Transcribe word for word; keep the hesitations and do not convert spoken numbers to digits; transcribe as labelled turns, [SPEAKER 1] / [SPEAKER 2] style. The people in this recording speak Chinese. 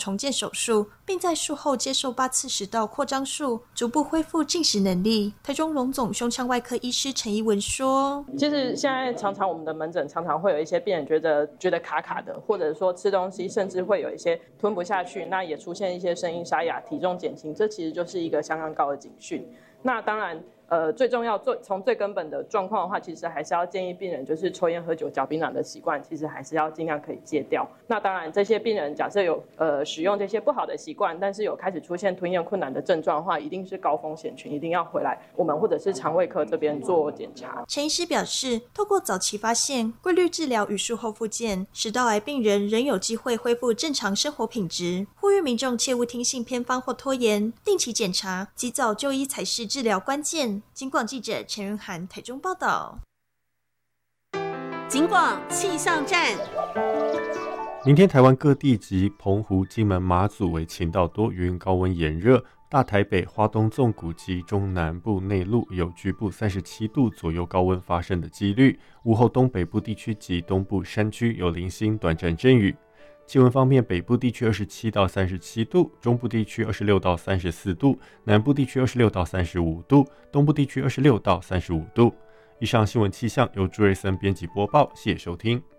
[SPEAKER 1] 重建手术，并在术后接受八次食道扩张术，逐步恢复进食能力。台中荣总胸腔外科医师陈怡文说：“
[SPEAKER 2] 其实现在常常我们的门诊常常会有一些病人觉得觉得卡卡的，或者说吃东西甚至会有一些吞不下去，那也出现一些声音沙哑、体重减轻，这其实就是一个相当高的警讯。那当然。”呃，最重要，最从最根本的状况的话，其实还是要建议病人，就是抽烟、喝酒、嚼槟榔的习惯，其实还是要尽量可以戒掉。那当然，这些病人假设有呃使用这些不好的习惯，但是有开始出现吞咽困难的症状的话，一定是高风险群，一定要回来我们或者是肠胃科这边做检查。
[SPEAKER 1] 陈医师表示，透过早期发现、规律治疗与术后复健，食道癌病人仍有机会恢复正常生活品质。呼吁民众切勿听信偏方或拖延，定期检查，及早就医才是治疗关键。警广记者陈云涵台中报道。
[SPEAKER 3] 警广气象站，
[SPEAKER 4] 明天台湾各地及澎湖、金门、马祖为晴到多云，高温炎热。大台北、花东纵谷及中南部内陆有局部三十七度左右高温发生的几率。午后东北部地区及东部山区有零星短暂阵雨。气温方面，北部地区二十七到三十七度，中部地区二十六到三十四度，南部地区二十六到三十五度，东部地区二十六到三十五度。以上新闻气象由朱瑞森编辑播报，谢谢收听。